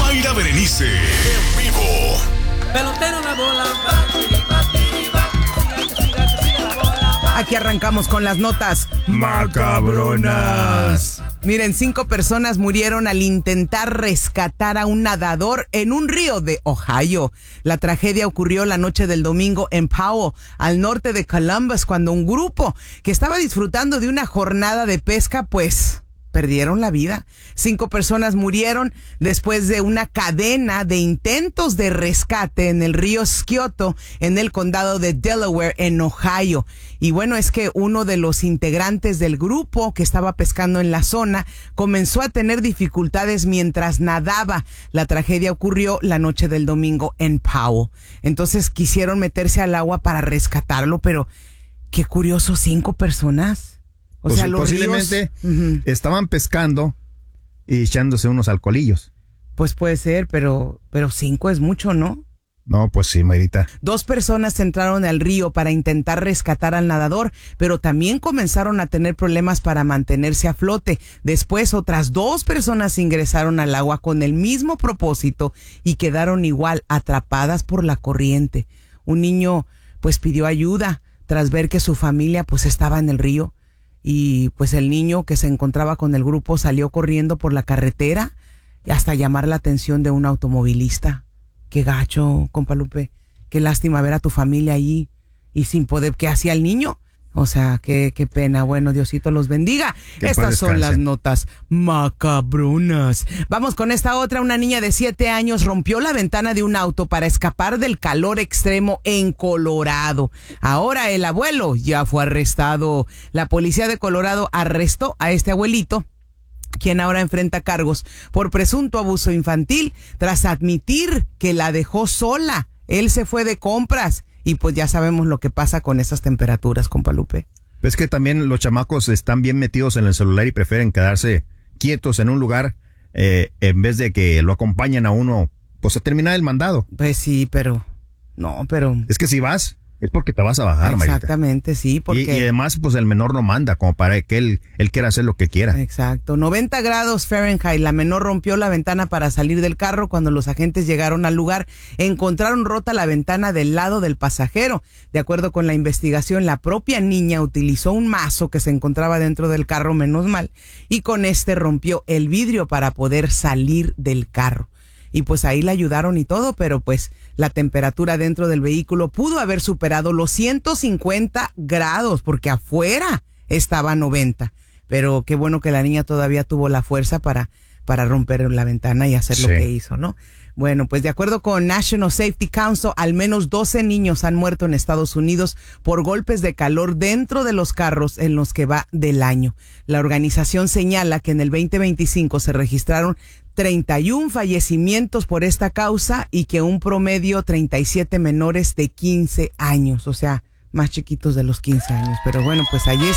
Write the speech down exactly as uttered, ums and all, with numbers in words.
Mayra Berenice, en vivo. Pelotero la bola. Aquí arrancamos con las notas macabronas. Miren, cinco personas murieron al intentar rescatar a un nadador en un río de Ohio. La tragedia ocurrió la noche del domingo en Powell, al norte de Columbus, cuando un grupo que estaba disfrutando de una jornada de pesca, pues perdieron la vida. Cinco personas murieron después de una cadena de intentos de rescate en el río Scioto, en el condado de Delaware, en Ohio. Y bueno, es que uno de los integrantes del grupo que estaba pescando en la zona comenzó a tener dificultades mientras nadaba. La tragedia ocurrió la noche del domingo en Powell. Entonces quisieron meterse al agua para rescatarlo, pero qué curioso, cinco personas. O Pues, sea, los posiblemente ríos, uh-huh. estaban pescando y echándose unos alcoholillos. Pues puede ser, pero, pero cinco es mucho, ¿no? No, pues sí, Mayrita. Dos personas entraron al río para intentar rescatar al nadador, pero también comenzaron a tener problemas para mantenerse a flote. Después, otras dos personas ingresaron al agua con el mismo propósito y quedaron igual atrapadas por la corriente. Un niño, pues, pidió ayuda tras ver que su familia, pues, estaba en el río. Y pues el niño que se encontraba con el grupo salió corriendo por la carretera hasta llamar la atención de un automovilista. Qué gacho, compa Lupe. Qué lástima ver a tu familia ahí y sin poder. ¿Qué hacía el niño? O sea, qué, qué pena. Bueno, Diosito los bendiga. Que Estas son descanse. las notas macabronas. Vamos con esta otra. Una niña de siete años rompió la ventana de un auto para escapar del calor extremo en Colorado. Ahora el abuelo ya fue arrestado. La policía de Colorado arrestó a este abuelito, quien ahora enfrenta cargos por presunto abuso infantil tras admitir que la dejó sola. Él se fue de compras. Y pues ya sabemos lo que pasa con esas temperaturas, compa Lupe. Es que también los chamacos están bien metidos en el celular y prefieren quedarse quietos en un lugar eh, en vez de que lo acompañen a uno, pues a terminar el mandado. Pues sí, pero... No, pero... Es que si vas, es porque te vas a bajar, Mayrita. Exactamente, sí, porque... Y, y además, pues el menor no manda, como para que él, él quiera hacer lo que quiera. Exacto, noventa grados Fahrenheit. La menor rompió la ventana para salir del carro. Cuando los agentes llegaron al lugar, encontraron rota la ventana del lado del pasajero. De acuerdo con la investigación, la propia niña utilizó un mazo que se encontraba dentro del carro, menos mal, y con este rompió el vidrio para poder salir del carro. Y pues ahí la ayudaron y todo, pero pues la temperatura dentro del vehículo pudo haber superado los ciento cincuenta grados, porque afuera estaba a noventa. Pero qué bueno que la niña todavía tuvo la fuerza para, para romper la ventana y hacer Sí. lo que hizo, ¿no? Bueno, pues de acuerdo con National Safety Council, al menos doce niños han muerto en Estados Unidos por golpes de calor dentro de los carros en los que va del año. La organización señala que en el veinte veinticinco se registraron treinta y uno fallecimientos por esta causa y que un promedio treinta y siete menores de quince años, o sea, más chiquitos de los quince años. Pero bueno, pues ahí está.